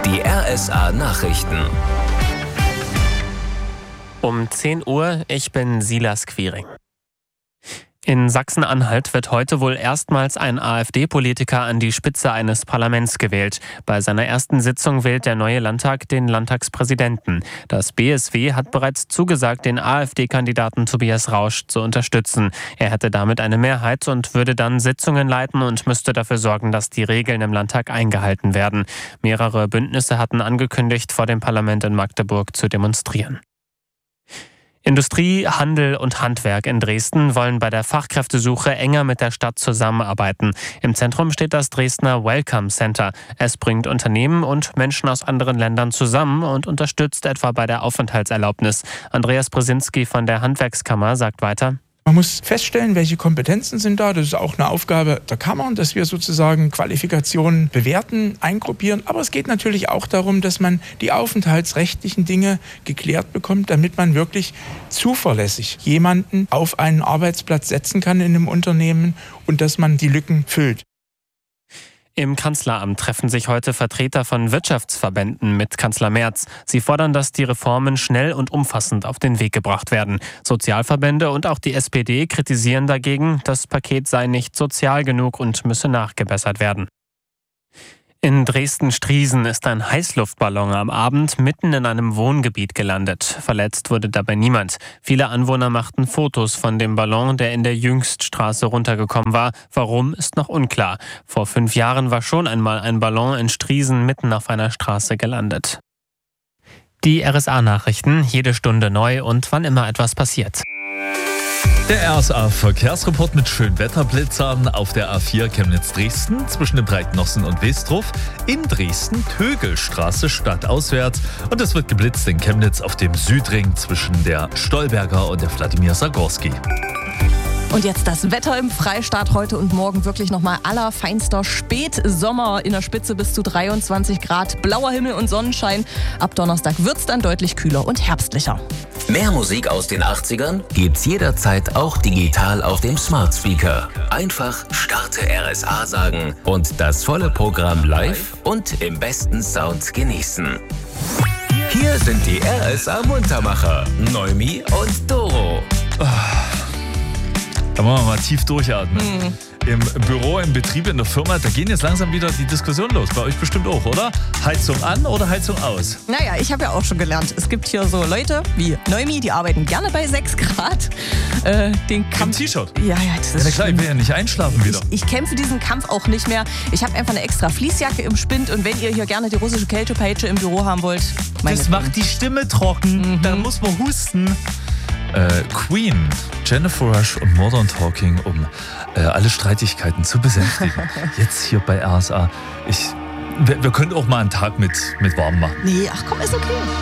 Die RSA Nachrichten. Um 10 Uhr, ich bin Silas Quiring. In Sachsen-Anhalt wird heute wohl erstmals ein AfD-Politiker an die Spitze eines Parlaments gewählt. Bei seiner ersten Sitzung wählt der neue Landtag den Landtagspräsidenten. Das BSW hat bereits zugesagt, den AfD-Kandidaten Tobias Rausch zu unterstützen. Er hätte damit eine Mehrheit und würde dann Sitzungen leiten und müsste dafür sorgen, dass die Regeln im Landtag eingehalten werden. Mehrere Bündnisse hatten angekündigt, vor dem Parlament in Magdeburg zu demonstrieren. Industrie, Handel und Handwerk in Dresden wollen bei der Fachkräftesuche enger mit der Stadt zusammenarbeiten. Im Zentrum steht das Dresdner Welcome Center. Es bringt Unternehmen und Menschen aus anderen Ländern zusammen und unterstützt etwa bei der Aufenthaltserlaubnis. Andreas Brzezinski von der Handwerkskammer sagt weiter: Man muss feststellen, welche Kompetenzen sind da. Das ist auch eine Aufgabe der Kammer, dass wir sozusagen Qualifikationen bewerten, eingruppieren. Aber es geht natürlich auch darum, dass man die aufenthaltsrechtlichen Dinge geklärt bekommt, damit man wirklich zuverlässig jemanden auf einen Arbeitsplatz setzen kann in einem Unternehmen und dass man die Lücken füllt. Im Kanzleramt treffen sich heute Vertreter von Wirtschaftsverbänden mit Kanzler Merz. Sie fordern, dass die Reformen schnell und umfassend auf den Weg gebracht werden. Sozialverbände und auch die SPD kritisieren dagegen, das Paket sei nicht sozial genug und müsse nachgebessert werden. In Dresden-Striesen ist ein Heißluftballon am Abend mitten in einem Wohngebiet gelandet. Verletzt wurde dabei niemand. Viele Anwohner machten Fotos von dem Ballon, der in der Jüngststraße runtergekommen war. Warum, ist noch unklar. Vor 5 Jahren war schon einmal ein Ballon in Striesen mitten auf einer Straße gelandet. Die RSA-Nachrichten, jede Stunde neu und wann immer etwas passiert. Der RSA-Verkehrsreport mit Schönwetterblitzern auf der A4 Chemnitz-Dresden zwischen dem Breitnossen und Westruf, in Dresden Tögelstraße stadtauswärts und es wird geblitzt in Chemnitz auf dem Südring zwischen der Stolberger und der Wladimir Sagorski. Und jetzt das Wetter im Freistaat heute und morgen wirklich nochmal allerfeinster Spätsommer in der Spitze bis zu 23 Grad, blauer Himmel und Sonnenschein. Ab Donnerstag wird's dann deutlich kühler und herbstlicher. Mehr Musik aus den 80ern gibt's jederzeit auch digital auf dem Smart Speaker. Einfach Starte RSA sagen und das volle Programm live und im besten Sound genießen. Hier sind die RSA Muntermacher, Noemi und Doro. Da wollen wir mal tief durchatmen. Im Büro, im Betrieb, in der Firma, da gehen jetzt langsam wieder die Diskussionen los. Bei euch bestimmt auch, oder? Heizung an oder Heizung aus? Naja, ich habe ja auch schon gelernt, es gibt hier so Leute wie Noemi, die arbeiten gerne bei 6 Grad. Den Kampf. Im T-Shirt? Ja, das ist klar, ich will ja nicht einschlafen wieder. Ich kämpfe diesen Kampf auch nicht mehr. Ich habe einfach eine extra Fließjacke im Spind und wenn ihr hier gerne die russische Kältepeitsche im Büro haben wollt, das macht die Stimme trocken. Da muss man husten. Queen, Jennifer Rush und Modern Talking, um alle Streitigkeiten zu besänftigen. Jetzt hier bei RSA. Wir können auch mal einen Tag mit warm machen. Nee, ach komm, ist okay.